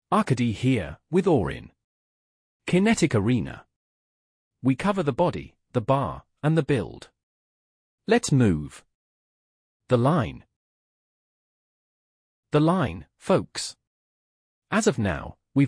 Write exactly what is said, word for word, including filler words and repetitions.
Arkady here, with Orin. Kinetic Arena. We cover the body, the bar, and the build. Let's move. The line. The line, folks. As of now,